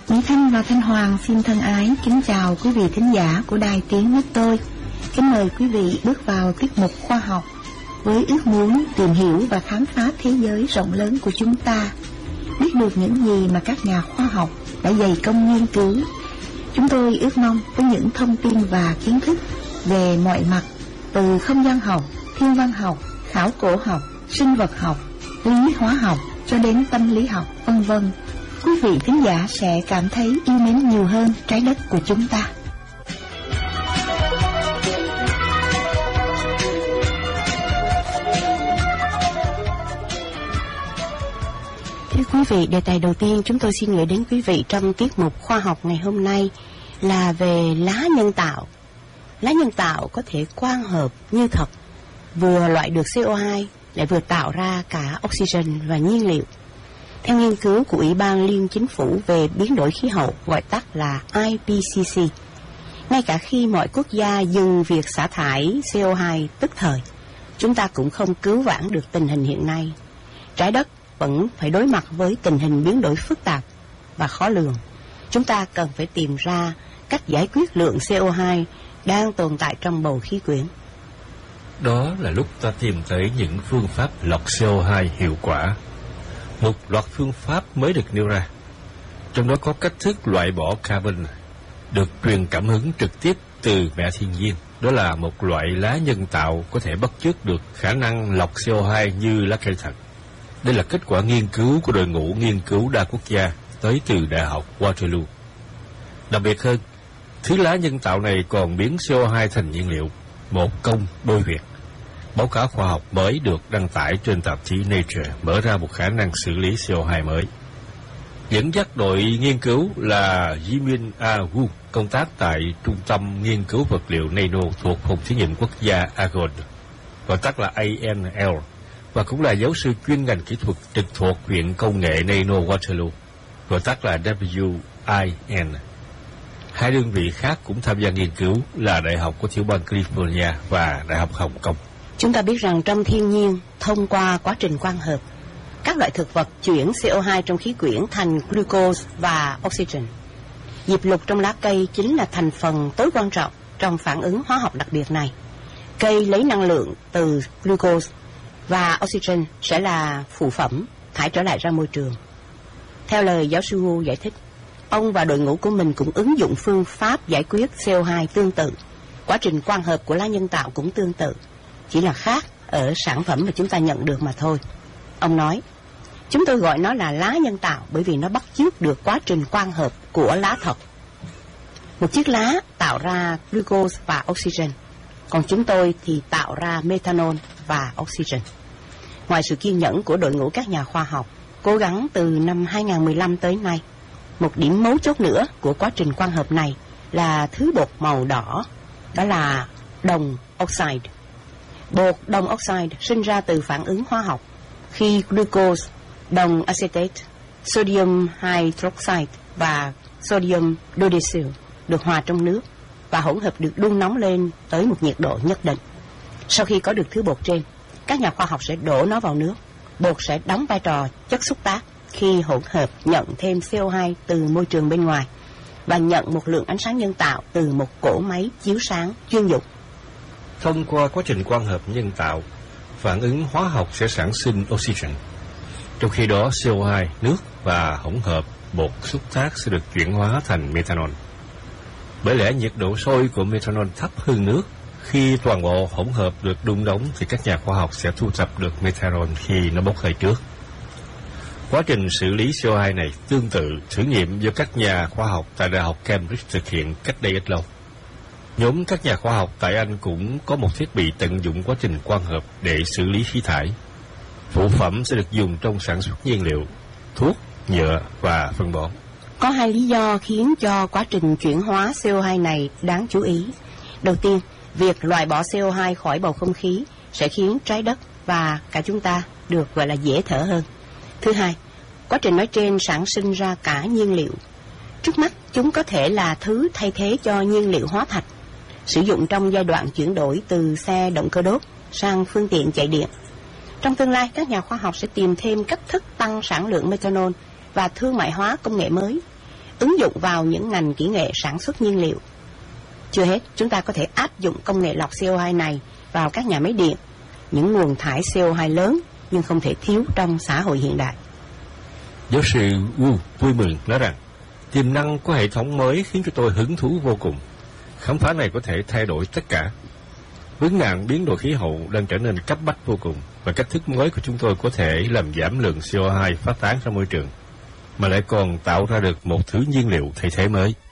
Mỹ Thanh và Thanh Hoàng xin thân ái kính chào quý vị thính giả của Đài Tiếng Nước Tôi. Kính mời quý vị bước vào tiết mục khoa học với ước muốn tìm hiểu và khám phá thế giới rộng lớn của chúng ta, biết được những gì mà các nhà khoa học đã dày công nghiên cứu. Chúng tôi ước mong với những thông tin và kiến thức về mọi mặt, từ không gian học, thiên văn học, khảo cổ học, sinh vật học, lý hóa học cho đến tâm lý học, vân vân, quý vị thính giả sẽ cảm thấy yêu mến nhiều hơn trái đất của chúng ta. Thưa quý vị, đề tài đầu tiên chúng tôi xin gửi đến quý vị trong tiết mục khoa học ngày hôm nay là về lá nhân tạo. Lá nhân tạo có thể quang hợp như thật, vừa loại được CO2 lại vừa tạo ra cả oxygen và nhiên liệu. Theo nghiên cứu của Ủy ban Liên Chính phủ về biến đổi khí hậu, gọi tắt là IPCC, ngay cả khi mọi quốc gia dừng việc xả thải CO2 tức thời, chúng ta cũng không cứu vãn được tình hình hiện nay. Trái đất vẫn phải đối mặt với tình hình biến đổi phức tạp và khó lường. Chúng ta cần phải tìm ra cách giải quyết lượng CO2 đang tồn tại trong bầu khí quyển. Đó là lúc ta tìm thấy những phương pháp lọc CO2 hiệu quả. Một loạt phương pháp mới được nêu ra, trong đó có cách thức loại bỏ carbon, được truyền cảm hứng trực tiếp từ mẹ thiên nhiên. Đó là một loại lá nhân tạo có thể bắt chước được khả năng lọc CO2 như lá cây thật. Đây là kết quả nghiên cứu của đội ngũ nghiên cứu đa quốc gia tới từ Đại học Waterloo. Đặc biệt hơn, thứ lá nhân tạo này còn biến CO2 thành nhiên liệu, một công đôi việc. Báo cáo khoa học mới được đăng tải trên tạp chí Nature mở ra một khả năng xử lý CO2 mới. Dẫn dắt đội nghiên cứu là Jimin A. Wu, công tác tại Trung tâm Nghiên cứu Vật liệu Nano thuộc Phòng Thí nghiệm Quốc gia Argonne, gọi tắt là ANL, và cũng là giáo sư chuyên ngành kỹ thuật trực thuộc Viện Công nghệ Nano Waterloo, gọi tắt là WIN. Hai đơn vị khác cũng tham gia nghiên cứu là Đại học của tiểu bang California và Đại học Hồng Kông. Chúng ta biết rằng trong thiên nhiên, thông qua quá trình quang hợp, các loại thực vật chuyển CO2 trong khí quyển thành glucose và oxygen. Diệp lục trong lá cây chính là thành phần tối quan trọng trong phản ứng hóa học đặc biệt này. Cây lấy năng lượng từ glucose và oxygen sẽ là phụ phẩm thải trở lại ra môi trường. Theo lời giáo sư Wu giải thích, ông và đội ngũ của mình cũng ứng dụng phương pháp giải quyết CO2 tương tự. Quá trình quang hợp của lá nhân tạo cũng tương tự, chỉ là khác ở sản phẩm mà chúng ta nhận được mà thôi. Ông nói, chúng tôi gọi nó là lá nhân tạo bởi vì nó bắt chước được quá trình quang hợp của lá thật. Một chiếc lá tạo ra glucose và oxygen, còn chúng tôi thì tạo ra methanol và oxygen. Ngoài sự kiên nhẫn của đội ngũ các nhà khoa học, cố gắng từ năm 2015 tới nay, một điểm mấu chốt nữa của quá trình quang hợp này là thứ bột màu đỏ, đó là đồng oxide. Bột đồng oxide sinh ra từ phản ứng hóa học khi glucose, đồng acetate, sodium hydroxide và sodium dodecyl được hòa trong nước và hỗn hợp được đun nóng lên tới một nhiệt độ nhất định. Sau khi có được thứ bột trên, các nhà khoa học sẽ đổ nó vào nước. Bột sẽ đóng vai trò chất xúc tác khi hỗn hợp nhận thêm CO2 từ môi trường bên ngoài và nhận một lượng ánh sáng nhân tạo từ một cỗ máy chiếu sáng chuyên dụng. Thông qua quá trình quang hợp nhân tạo, phản ứng hóa học sẽ sản sinh oxygen. Trong khi đó CO2, nước và hỗn hợp bột xúc tác sẽ được chuyển hóa thành methanol. Bởi lẽ nhiệt độ sôi của methanol thấp hơn nước, khi toàn bộ hỗn hợp được đun nóng thì các nhà khoa học sẽ thu thập được methanol khi nó bốc hơi trước. Quá trình xử lý CO2 này tương tự thử nghiệm do các nhà khoa học tại Đại học Cambridge thực hiện cách đây ít lâu. Nhóm các nhà khoa học tại Anh cũng có một thiết bị tận dụng quá trình quang hợp để xử lý khí thải. Phụ phẩm sẽ được dùng trong sản xuất nhiên liệu, thuốc, nhựa và phân bón. Có hai lý do khiến cho quá trình chuyển hóa CO2 này đáng chú ý. Đầu tiên, việc loại bỏ CO2 khỏi bầu không khí sẽ khiến trái đất và cả chúng ta được gọi là dễ thở hơn. Thứ hai, quá trình nói trên sản sinh ra cả nhiên liệu. Trước mắt, chúng có thể là thứ thay thế cho nhiên liệu hóa thạch, sử dụng trong giai đoạn chuyển đổi từ xe động cơ đốt sang phương tiện chạy điện. Trong tương lai, các nhà khoa học sẽ tìm thêm cách thức tăng sản lượng methanol và thương mại hóa công nghệ mới. ứng dụng vào những ngành kỹ nghệ sản xuất nhiên liệu. Chưa hết, chúng ta có thể áp dụng công nghệ lọc CO2 này vào các nhà máy điện, những nguồn thải CO2 lớn nhưng không thể thiếu trong xã hội hiện đại. Giáo sư Wu vui mừng nói rằng tiềm năng của hệ thống mới khiến cho tôi hứng thú vô cùng. Khám phá này có thể thay đổi tất cả. Vấn nạn biến đổi khí hậu đang trở nên cấp bách vô cùng, và cách thức mới của chúng tôi có thể làm giảm lượng CO2 phát tán ra môi trường, mà lại còn tạo ra được một thứ nhiên liệu thay thế mới.